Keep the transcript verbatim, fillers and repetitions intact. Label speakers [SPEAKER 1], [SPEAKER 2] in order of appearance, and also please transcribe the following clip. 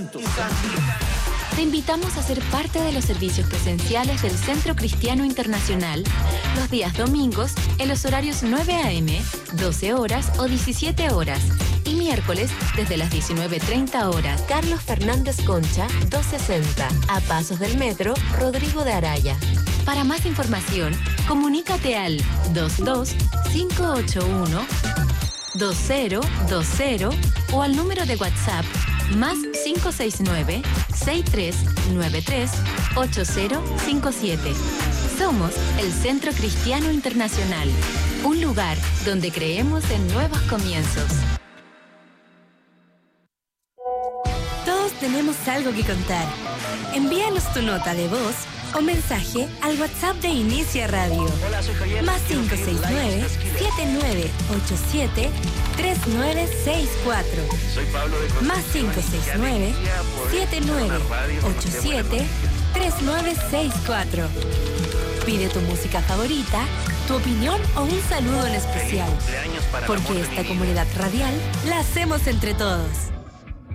[SPEAKER 1] Te invitamos a ser parte de los servicios presenciales del Centro Cristiano Internacional los días domingos en los horarios nueve a eme, doce horas o diecisiete horas y miércoles desde las diecinueve treinta horas.
[SPEAKER 2] Carlos Fernández Concha, doscientos sesenta, a pasos del metro Rodrigo de Araya.
[SPEAKER 1] Para más información, comunícate al dos dos cinco ocho uno dos cero dos cero o al número de WhatsApp más cinco seis nueve seis tres nueve tres ocho cero cinco siete. Somos el Centro Cristiano Internacional, un lugar donde creemos en nuevos comienzos.
[SPEAKER 3] Todos tenemos algo que contar. Envíanos tu nota de voz o mensaje al WhatsApp de Inicia Radio.
[SPEAKER 4] Hola, soy Javier.
[SPEAKER 3] Más cinco seis nueve siete nueve ocho siete tres nueve seis cuatro.
[SPEAKER 4] Soy Pablo de
[SPEAKER 3] Más cinco seis nueve siete nueve ocho siete tres nueve seis cuatro. Pide tu música favorita, tu opinión o un saludo en especial. Porque esta comunidad radial la hacemos entre todos.